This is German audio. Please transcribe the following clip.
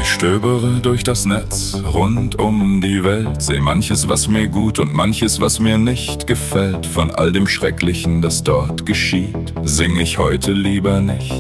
Stöbere durch das Netz, rund um die Welt, seh manches, was mir gut und manches, was mir nicht gefällt. Von all dem Schrecklichen, das dort geschieht, sing ich heute lieber nicht.